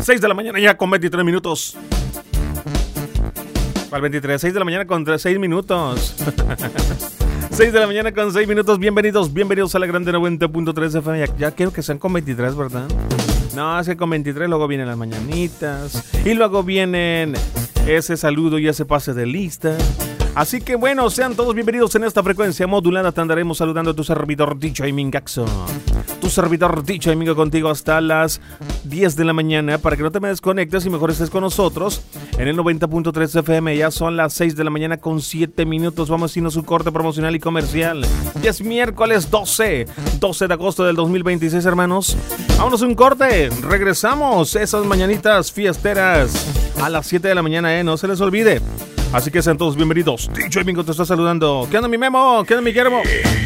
6 de la mañana ya con 23 minutos. Al 23, 6 de la mañana con 6 minutos. 6 de la mañana con 6 minutos. Bienvenidos a la Grande 90.3 FM. Ya quiero que sean con 23, ¿verdad? No, es que con 23 luego vienen las mañanitas. Y luego vienen ese saludo y ese pase de lista. Así que bueno, sean todos bienvenidos en esta frecuencia modulada. Te andaremos saludando a tu servidor Ticho Aymingaxo. Tu servidor Ticho Aymingo contigo hasta las 10 de la mañana para que no te me desconectes y mejor estés con nosotros en el 90.3 FM. Ya son las 6 de la mañana con 7 minutos. Vamos a irnos a un corte promocional y comercial. Ya es miércoles 12 de agosto del 2026, hermanos. Vámonos a un corte. Regresamos. Esas mañanitas fiesteras a las 7 de la mañana, no se les olvide. Así que sean todos bienvenidos. Ticho Aymingo te está saludando. ¿Qué onda, mi Memo? ¿Qué onda, mi Guillermo?